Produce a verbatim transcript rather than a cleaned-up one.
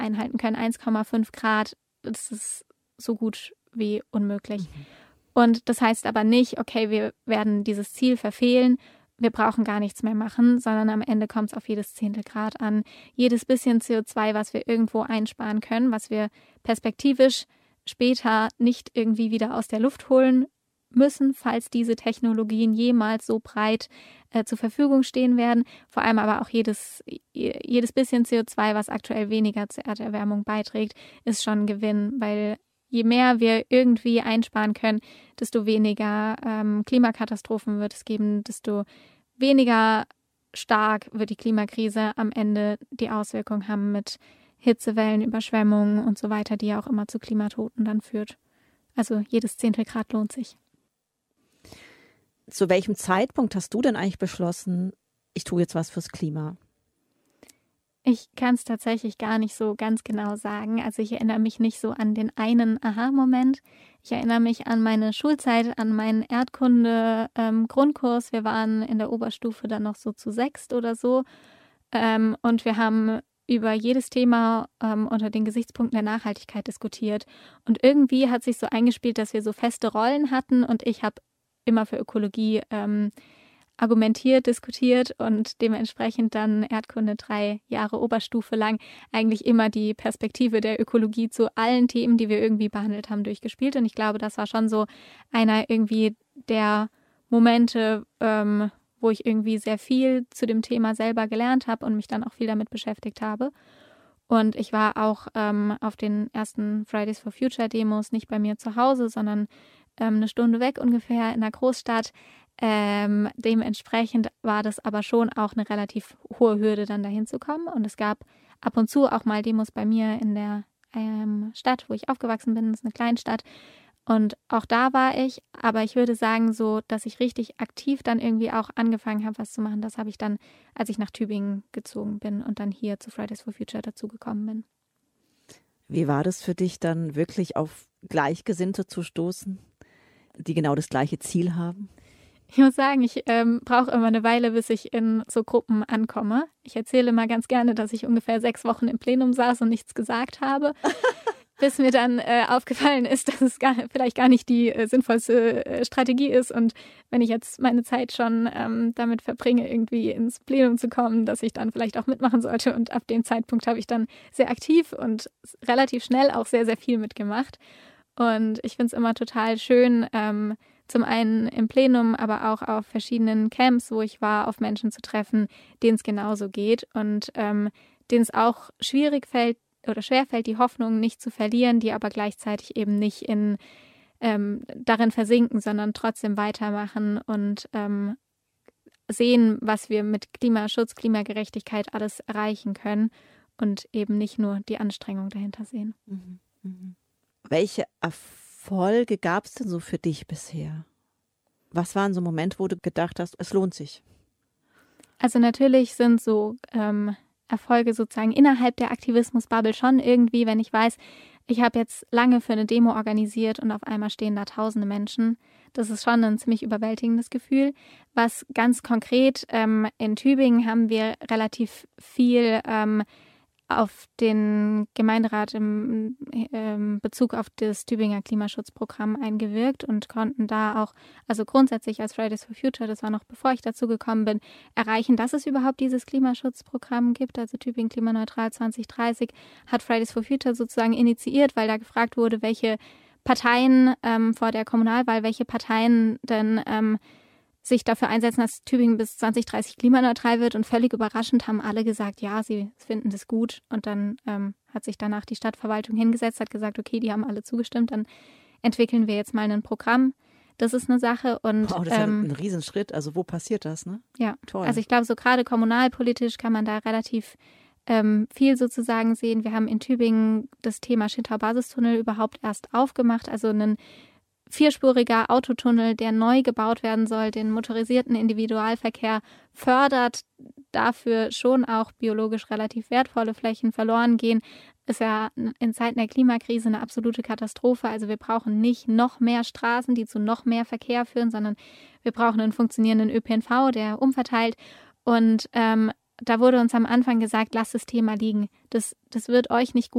einhalten können. eins Komma fünf Grad, das ist so gut wie unmöglich. Mhm. Und das heißt aber nicht, okay, wir werden dieses Ziel verfehlen, wir brauchen gar nichts mehr machen, sondern am Ende kommt es auf jedes Zehntel Grad an. Jedes bisschen C O zwei, was wir irgendwo einsparen können, was wir perspektivisch später nicht irgendwie wieder aus der Luft holen müssen, falls diese Technologien jemals so breit äh, zur Verfügung stehen werden. Vor allem aber auch jedes, jedes bisschen C O zwei, was aktuell weniger zur Erderwärmung beiträgt, ist schon ein Gewinn, weil je mehr wir irgendwie einsparen können, desto weniger ähm, Klimakatastrophen wird es geben, desto weniger stark wird die Klimakrise am Ende die Auswirkungen haben mit Hitzewellen, Überschwemmungen und so weiter, die ja auch immer zu Klimatoten dann führt. Also jedes Zehntel Grad lohnt sich. Zu welchem Zeitpunkt hast du denn eigentlich beschlossen, ich tue jetzt was fürs Klima? Ich kann es tatsächlich gar nicht so ganz genau sagen. Also ich erinnere mich nicht so an den einen Aha-Moment. Ich erinnere mich an meine Schulzeit, an meinen Erdkunde-Grundkurs. Ähm, wir waren in der Oberstufe dann noch so zu sechst oder so. Ähm, und wir haben über jedes Thema ähm, unter den Gesichtspunkten der Nachhaltigkeit diskutiert. Und irgendwie hat sich so eingespielt, dass wir so feste Rollen hatten und ich habe immer für Ökologie ähm, argumentiert, diskutiert und dementsprechend dann Erdkunde drei Jahre Oberstufe lang eigentlich immer die Perspektive der Ökologie zu allen Themen, die wir irgendwie behandelt haben, durchgespielt. Und ich glaube, das war schon so einer irgendwie der Momente, ähm, wo ich irgendwie sehr viel zu dem Thema selber gelernt habe und mich dann auch viel damit beschäftigt habe. Und ich war auch ähm, auf den ersten Fridays for Future Demos nicht bei mir zu Hause, sondern ähm, eine Stunde weg ungefähr in der Großstadt. Ähm, dementsprechend war das aber schon auch eine relativ hohe Hürde, dann dahin zu kommen. Und es gab ab und zu auch mal Demos bei mir in der ähm, Stadt, wo ich aufgewachsen bin. Das ist eine Kleinstadt. Und auch da war ich. Aber ich würde sagen, so, dass ich richtig aktiv dann irgendwie auch angefangen habe, was zu machen. Das habe ich dann, als ich nach Tübingen gezogen bin und dann hier zu Fridays for Future dazugekommen bin. Wie war das für dich dann wirklich auf Gleichgesinnte zu stoßen, die genau das gleiche Ziel haben? Ich muss sagen, ich ähm, brauche immer eine Weile, bis ich in so Gruppen ankomme. Ich erzähle mal ganz gerne, dass ich ungefähr sechs Wochen im Plenum saß und nichts gesagt habe, bis mir dann äh, aufgefallen ist, dass es gar, vielleicht gar nicht die äh, sinnvollste äh, Strategie ist. Und wenn ich jetzt meine Zeit schon ähm, damit verbringe, irgendwie ins Plenum zu kommen, dass ich dann vielleicht auch mitmachen sollte. Und ab dem Zeitpunkt habe ich dann sehr aktiv und relativ schnell auch sehr, sehr viel mitgemacht. Und ich finde es immer total schön, ähm, zum einen im Plenum, aber auch auf verschiedenen Camps, wo ich war, auf Menschen zu treffen, denen es genauso geht und ähm, denen es auch schwierig fällt oder schwerfällt, die Hoffnung nicht zu verlieren, die aber gleichzeitig eben nicht in ähm, darin versinken, sondern trotzdem weitermachen und ähm, sehen, was wir mit Klimaschutz, Klimagerechtigkeit alles erreichen können und eben nicht nur die Anstrengung dahinter sehen. Mhm. Mhm. Welche Erfolge gab es denn so für dich bisher? Was waren so Momente, wo du gedacht hast, es lohnt sich? Also natürlich sind so ähm, Erfolge sozusagen innerhalb der Aktivismus-Bubble schon irgendwie, wenn ich weiß, ich habe jetzt lange für eine Demo organisiert und auf einmal stehen da tausende Menschen. Das ist schon ein ziemlich überwältigendes Gefühl. Was ganz konkret, ähm, in Tübingen haben wir relativ viel ähm, auf den Gemeinderat im ähm, Bezug auf das Tübinger Klimaschutzprogramm eingewirkt und konnten da auch, also grundsätzlich als Fridays for Future, das war noch bevor ich dazu gekommen bin, erreichen, dass es überhaupt dieses Klimaschutzprogramm gibt. Also Tübingen klimaneutral zwanzig dreißig hat Fridays for Future sozusagen initiiert, weil da gefragt wurde, welche Parteien ähm, vor der Kommunalwahl, welche Parteien denn ähm, sich dafür einsetzen, dass Tübingen bis zwanzig dreißig klimaneutral wird. Und völlig überraschend haben alle gesagt, ja, sie finden das gut. Und dann ähm, hat sich danach die Stadtverwaltung hingesetzt, hat gesagt, okay, die haben alle zugestimmt, dann entwickeln wir jetzt mal ein Programm. Das ist eine Sache. Und, wow, das ist ähm, ein Riesenschritt. Also wo passiert das, ne? Ja, toll. Also ich glaube, so gerade kommunalpolitisch kann man da relativ ähm, viel sozusagen sehen. Wir haben in Tübingen das Thema Schintau-Basistunnel überhaupt erst aufgemacht, also einen vierspuriger Autotunnel, der neu gebaut werden soll, den motorisierten Individualverkehr fördert, dafür schon auch biologisch relativ wertvolle Flächen verloren gehen, ist ja in Zeiten der Klimakrise eine absolute Katastrophe. Also wir brauchen nicht noch mehr Straßen, die zu noch mehr Verkehr führen, sondern wir brauchen einen funktionierenden Ö P N V, der umverteilt. Und ähm, da wurde uns am Anfang gesagt, lasst das Thema liegen. Das, das wird euch nicht gut